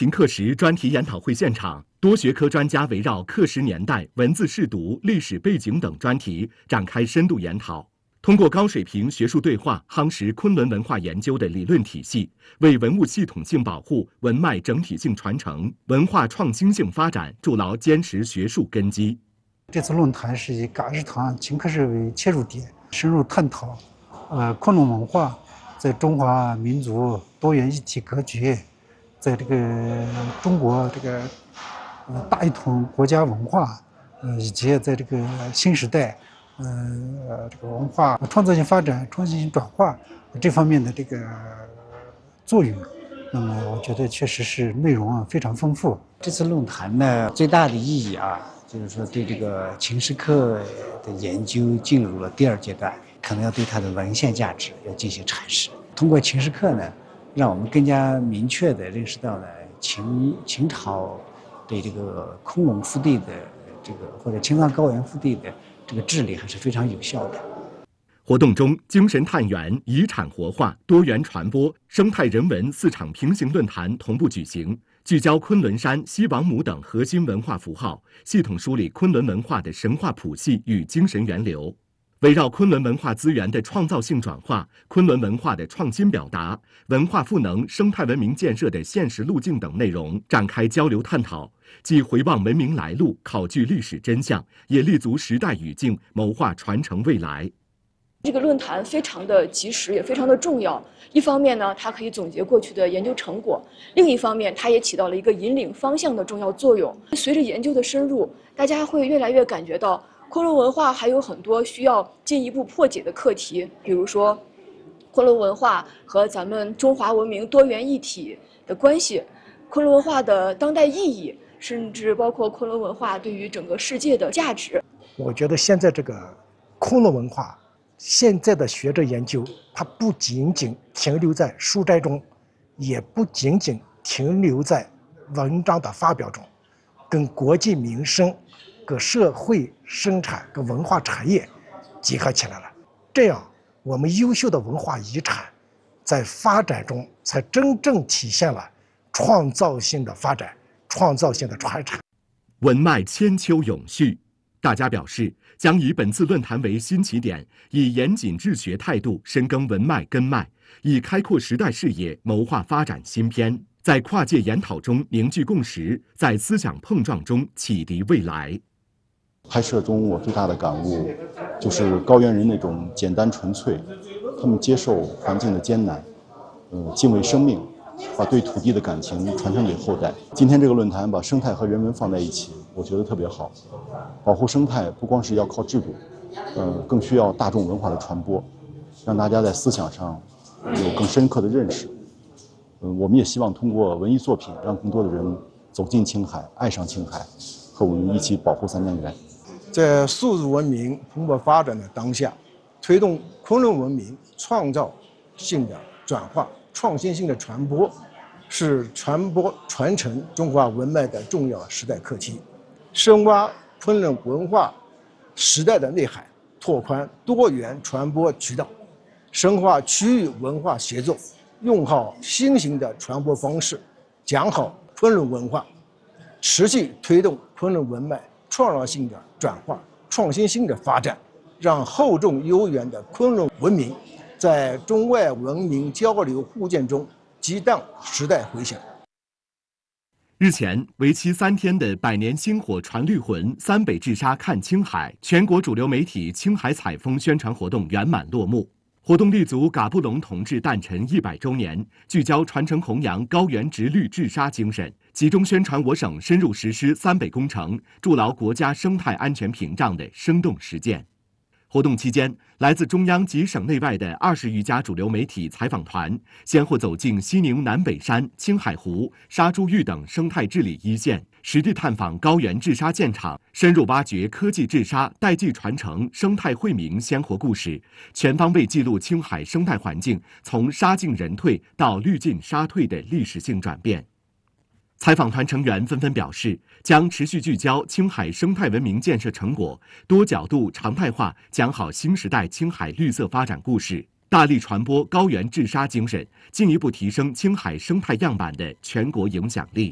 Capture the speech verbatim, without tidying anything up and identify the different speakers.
Speaker 1: 秦刻石专题研讨会现场，多学科专家围绕刻石年代、文字试读、历史背景等专题展开深度研讨，通过高水平学术对话，夯实昆仑文化研究的理论体系，为文物系统性保护、文脉整体性传承、文化创新性发展筑牢坚实学术根基。
Speaker 2: 这次论坛是以嘎日堂秦刻石为切入点，深入探讨，呃，昆仑文化在中华民族多元一体格局，在这个中国这个呃大一统国家文化，呃以及在这个新时代，呃这个文化创造性发展、创新性转化这方面的这个作用，那么我觉得确实是内容啊非常丰富。
Speaker 3: 这次论坛呢最大的意义啊，就是说对这个秦石刻的研究进入了第二阶段，可能要对它的文献价值要进行阐释。通过秦石刻呢，让我们更加明确地认识到呢，秦秦朝对这个昆仑腹地的这个或者青藏高原腹地的这个治理还是非常有效的。
Speaker 1: 活动中，精神探源、遗产活化、多元传播、生态人文四场平行论坛同步举行，聚焦昆仑山、西王母等核心文化符号，系统梳理昆仑文化的神话谱系与精神源流。围绕昆仑文化资源的创造性转化、昆仑文化的创新表达、文化赋能生态文明建设的现实路径等内容展开交流探讨，既回望文明来路，考据历史真相，也立足时代语境，谋划传承未来。
Speaker 4: 这个论坛非常的及时，也非常的重要。一方面呢，它可以总结过去的研究成果；另一方面，它也起到了一个引领方向的重要作用。随着研究的深入，大家会越来越感觉到昆仑文化还有很多需要进一步破解的课题，比如说昆仑文化和咱们中华文明多元一体的关系，昆仑文化的当代意义，甚至包括昆仑文化对于整个世界的价值。
Speaker 5: 我觉得现在这个昆仑文化，现在的学者研究，它不仅仅停留在书斋中，也不仅仅停留在文章的发表中，跟国计民生、跟社会生产、跟文化产业结合起来了。这样，我们优秀的文化遗产在发展中才真正体现了创造性的发展、创造性的传承。
Speaker 1: 文脉千秋永续。大家表示，将以本次论坛为新起点，以严谨治学态度深耕文脉根脉，以开阔时代视野谋划发展新篇，在跨界研讨中凝聚共识，在思想碰撞中启迪未来。
Speaker 6: 拍摄中我最大的感悟就是高原人那种简单纯粹，他们接受环境的艰难，呃，敬畏生命，把对土地的感情传承给后代。今天这个论坛把生态和人文放在一起，我觉得特别好。保护生态不光是要靠制度，呃，更需要大众文化的传播，让大家在思想上有更深刻的认识。嗯、呃，我们也希望通过文艺作品，让更多的人走进青海，爱上青海，和我们一起保护三江源。
Speaker 7: 在数字文明蓬勃发展的当下，推动昆仑文明创造性的转化、创新性的传播，是传播传承中华文脉的重要时代课题。深挖昆仑文化时代的内涵，拓宽多元传播渠道，深化区域文化协作，用好新型的传播方式，讲好昆仑文化，持续推动昆仑文脉创造性的转化、创新性的发展，让厚重悠远的昆仑文明在中外文明交流互鉴中激荡时代回响。
Speaker 1: 日前，为期三天的百年星火传绿魂、三北治沙看青海全国主流媒体青海采风宣传活动圆满落幕。活动立足嘎布隆同志诞辰一百周年，聚焦传承弘扬高原直绿治沙精神，集中宣传我省深入实施三北工程，筑牢国家生态安全屏障的生动实践。活动期间，来自中央及省内外的二十余家主流媒体采访团，先后走进西宁南北山、青海湖、沙珠峪等生态治理一线，实地探访高原治沙现场，深入挖掘科技治沙、代际传承、生态惠民鲜活故事，全方位记录青海生态环境从沙进人退到绿进沙退的历史性转变。采访团成员纷纷表示，将持续聚焦青海生态文明建设成果，多角度常态化讲好新时代青海绿色发展故事，大力传播高原治沙精神，进一步提升青海生态样板的全国影响力。